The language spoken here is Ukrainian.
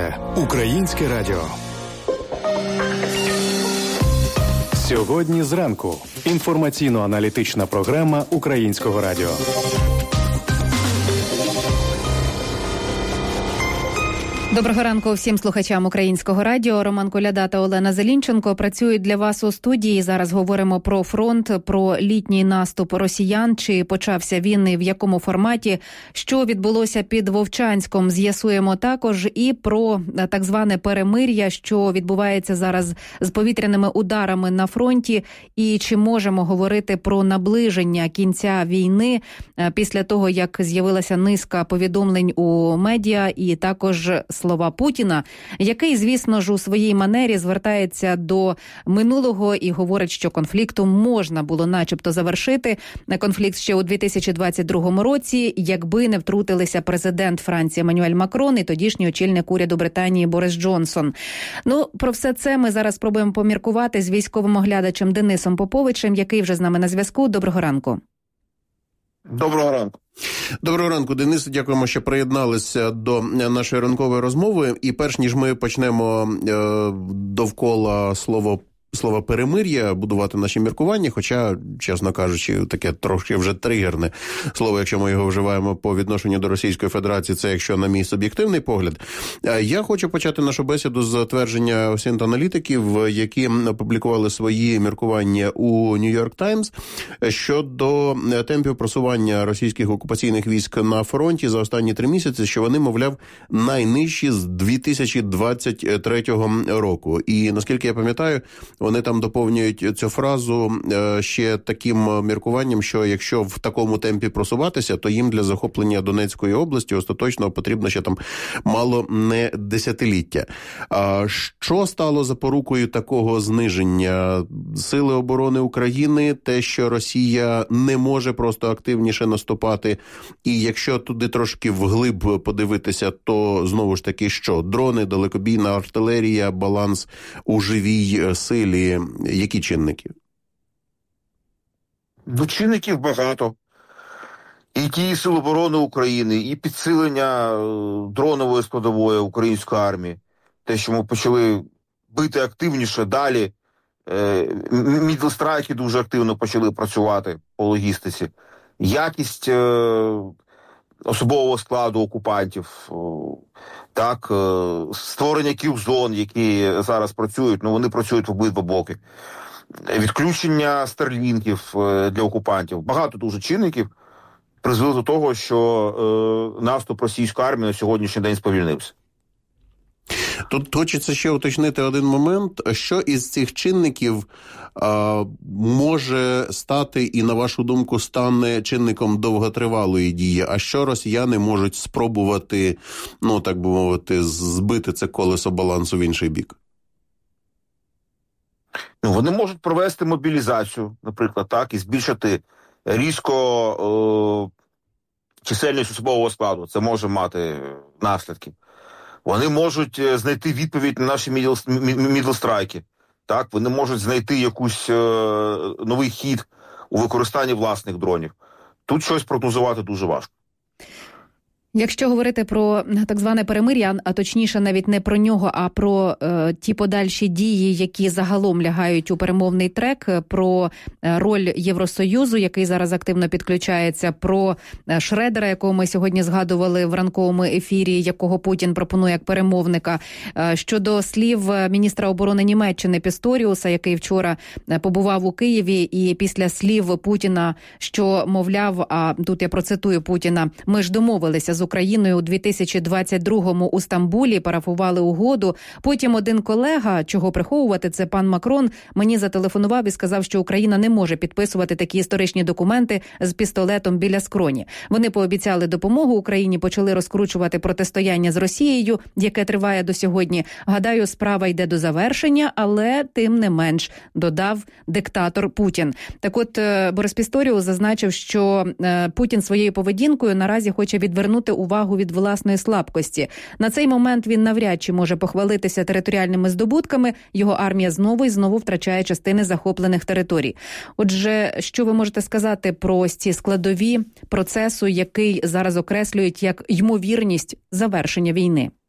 слухаєте Українське радіо. Сьогодні зранку. Інформаційно-аналітична програма Українського радіо. Доброго ранку всім слухачам Українського радіо. Роман Коляда та Олена Зелінченко працюють для вас у студії. Зараз говоримо про фронт, про літній наступ росіян, чи почався він і в якому форматі, що відбулося під Вовчанськом. З'ясуємо також і про так зване перемир'я, що відбувається зараз з повітряними ударами на фронті, і чи можемо говорити про наближення кінця війни після того, як з'явилася низка повідомлень у медіа і також слова Путіна, який, звісно ж, у своїй манері звертається до минулого і говорить, що конфлікту можна було начебто завершити. Конфлікт ще у 2022 році, якби не втрутилися президент Франції Еммануель Макрон і тодішній очільник уряду Британії Борис Джонсон. Ну, про все це ми зараз спробуємо поміркувати з військовим оглядачем Денисом Поповичем, який вже з нами на зв'язку. Доброго ранку. Доброго ранку. Доброго ранку, Денис. Дякуємо, що приєдналися до нашої ранкової розмови. І перш ніж ми почнемо довкола слова перемир'я будувати наші міркування, хоча, чесно кажучи, таке трошки вже тригерне слово, якщо ми його вживаємо по відношенню до Російської Федерації, це якщо на мій суб'єктивний погляд. Я хочу почати нашу бесіду з твердження аналітиків, які опублікували свої міркування у Нью-Йорк Таймс щодо темпів просування російських окупаційних військ на фронті за останні 3 місяці, що вони, мовляв, найнижчі з 2023 року. І, наскільки я пам'ятаю, вони там доповнюють цю фразу ще таким міркуванням, що якщо в такому темпі просуватися, то їм для захоплення Донецької області остаточно потрібно ще там мало не десятиліття. Що стало запорукою такого зниження? Сили оборони України, те, що Росія не може просто активніше наступати, і якщо туди трошки вглиб подивитися, то знову ж таки що? Дрони, далекобійна артилерія, баланс у живій силі. Які чинники? Чинників багато. І ті Сили оборони України, і підсилення дронової складової української армії. Те, що ми почали бити активніше далі. Мідлстрайки дуже активно почали працювати по логістиці. Якість особового складу окупантів, так, створення кілзон, які зараз працюють, вони працюють в обидва боки. Відключення старлінків для окупантів. Багато дуже чинників призвели до того, що наступ російської армії на сьогоднішній день сповільнився. Тут хочеться ще уточнити один момент. Що із цих чинників може стати і, на вашу думку, стане чинником довготривалої дії? А що росіяни можуть спробувати, так би мовити, збити це колесо балансу в інший бік? Вони можуть провести мобілізацію, наприклад, так, і збільшити різко чисельність особового складу. Це може мати наслідки. Вони можуть знайти відповідь на наші мідлстрайки. Так, вони можуть знайти якийсь новий хід у використанні власних дронів. Тут щось прогнозувати дуже важко. Якщо говорити про так зване перемир'я, а точніше навіть не про нього, а про ті подальші дії, які загалом лягають у перемовний трек, про роль Євросоюзу, який зараз активно підключається, про Шредера, якого ми сьогодні згадували в ранковому ефірі, якого Путін пропонує як перемовника. Щодо слів міністра оборони Німеччини Пісторіуса, який вчора побував у Києві, і після слів Путіна, що, мовляв, а тут я процитую Путіна, ми ж домовилися з Україною у 2022-му у Стамбулі, парафували угоду. Потім один колега, чого приховувати, це пан Макрон, мені зателефонував і сказав, що Україна не може підписувати такі історичні документи з пістолетом біля скроні. Вони пообіцяли допомогу Україні, почали розкручувати протистояння з Росією, яке триває до сьогодні. Гадаю, справа йде до завершення, але тим не менш, додав диктатор Путін. Так от, Борис Пісторіус зазначив, що Путін своєю поведінкою наразі хоче відвернути увагу від власної слабкості. На цей момент він навряд чи може похвалитися територіальними здобутками. Його армія знову і знову втрачає частини захоплених територій. Отже, що ви можете сказати про ось ці складові процесу, який зараз окреслюють як ймовірність завершення війни?